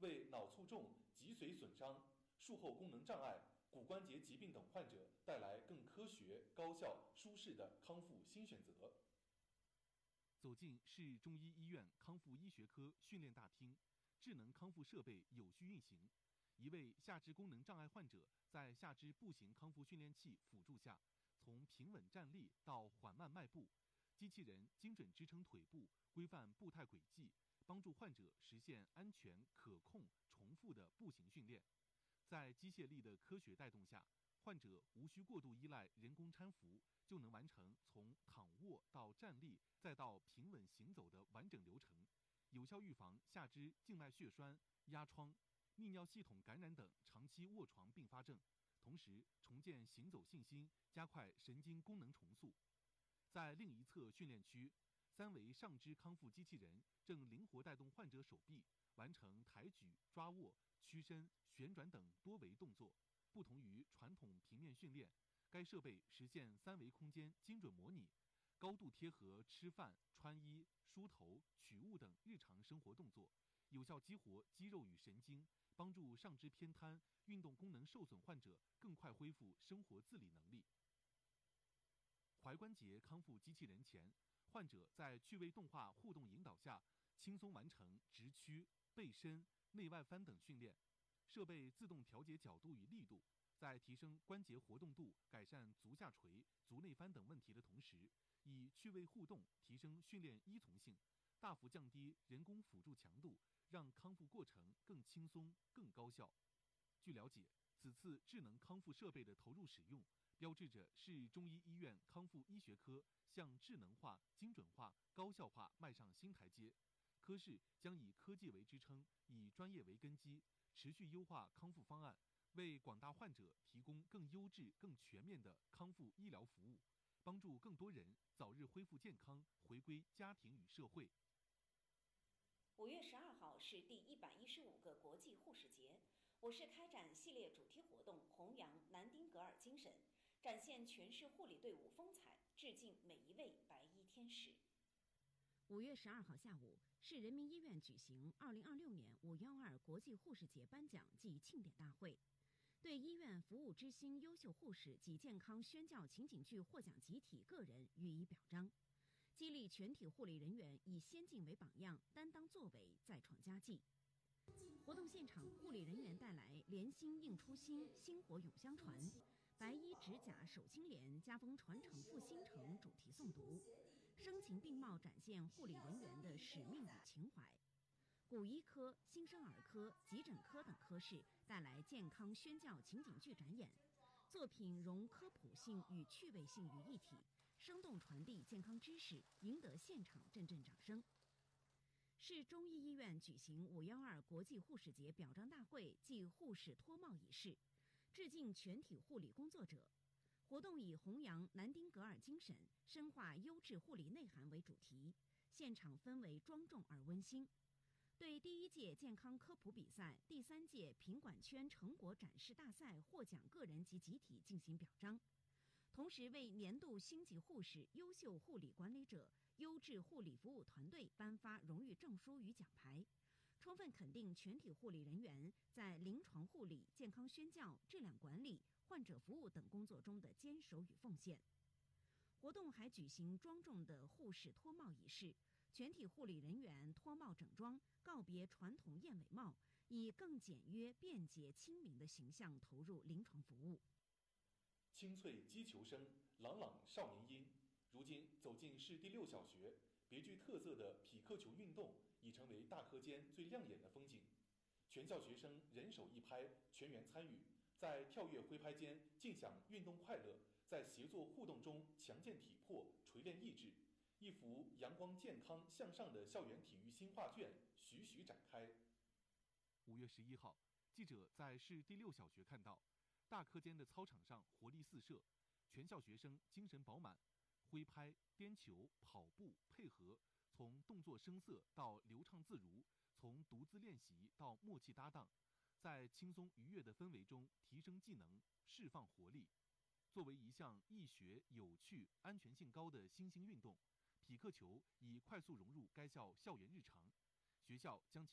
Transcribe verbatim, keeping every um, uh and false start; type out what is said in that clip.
为脑卒中、脊髓损伤、术后功能障碍、骨关节疾病等患者带来更科学、高效、舒适的康复新选择。 走进市中医医院康复医学科训练大厅，智能康复设备有序运行。一位下肢功能障碍患者在下肢步行康复训练器辅助下，从平稳站立到缓慢迈步，机器人精准支撑腿部，规范步态轨迹，帮助患者实现安全、可控、重复的步行训练。在机械力的科学带动下，患者无需过度依赖人工搀扶，就能完成从躺卧到站立再到平稳行走的完整流程，有效预防下肢静脉血栓、压疮、泌尿系统感染等长期卧床并发症，同时重建行走信心，加快神经功能重塑。在另一侧训练区，三维上肢康复机器人正灵活带动患者手臂，完成抬举、抓握、屈伸、旋转等多维动作。不同于传统平面训练，该设备实现三维空间精准模拟，高度贴合吃饭、穿衣、梳头、取物等日常生活动作，有效激活肌肉与神经，帮助上肢偏瘫、运动功能受损患者更快恢复生活自理能力。踝关节康复机器人前，患者在趣味动画互动引导下，轻松完成直屈、背伸、内外翻等训练。设备自动调节角度与力度，在提升关节活动度、改善足下垂、足内翻等问题的同时，以趣味互动提升训练依从性，大幅降低人工辅助强度，让康复过程更轻松、更高效。据了解，此次智能康复设备的投入使用，标志着市中医医院康复医学科向智能化、精准化、高效化迈上新台阶。科室将以科技为支撑，以专业为根基，持续优化康复方案，为广大患者提供更优质、更全面的康复医疗服务，帮助更多人早日恢复健康，回归家庭与社会。 五月十二号是第一百一十五个国际护士节，我市开展系列主题活动，弘扬南丁格尔精神，展现全市护理队伍风采，致敬每一位白衣天使。 五月十二号下午，市人民医院举行二零二六年五幺二国际护士节颁奖暨庆典大会，对医院服务之星优秀护士及健康宣教情景剧获奖集体个人予以表彰，激励全体护理人员以先进为榜样，担当作为，再创佳绩。活动现场，护理人员带来“连心应初心，薪火永相传”、白衣执甲守清廉，家风传承复兴城主题诵读，声情并茂展现护理人员的使命与情怀。骨医科、新生儿科、急诊科等科室带来健康宣教情景剧展演，作品融科普性与趣味性于一体，生动传递健康知识，赢得现场阵阵掌声。市中医医院举行五幺二国际护士节表彰大会暨护士脱帽仪式，致敬全体护理工作者。活动以弘扬南丁格尔精神、深化优质护理内涵为主题，现场氛围庄重而温馨。对第一届健康科普比赛、第三届品管圈成果展示大赛获奖个人及集体进行表彰，同时为年度星级护士、优秀护理管理者、优质护理服务团队颁发荣誉证书与奖牌，充分肯定全体护理人员在临床护理、健康宣教、质量管理、患者服务等工作中的坚守与奉献。活动还举行庄重的护士脱帽仪式，全体护理人员脱帽整装，告别传统燕尾帽，以更简约、便捷、亲民的形象投入临床服务。 清脆击球声，朗朗少年音。如今走进市第六小学，别具特色的匹克球运动已成为大课间最亮眼的风景。全校学生人手一拍，全员参与，在跳跃挥拍间尽享运动快乐，在协作互动中强健体魄，锤炼意志。一幅阳光健康向上的校园体育新画卷徐徐展开。 五月十一号，记者在市第六小学看到，大课间的操场上活力四射，全校学生精神饱满，挥拍、颠球、跑步配合，从动作生涩到流畅自如，从独自练习到默契搭档，在轻松愉悦的氛围中提升技能，释放活力。作为一项易学、有趣、安全性高的新兴运动，匹克球已快速融入该校校园日常，学校将其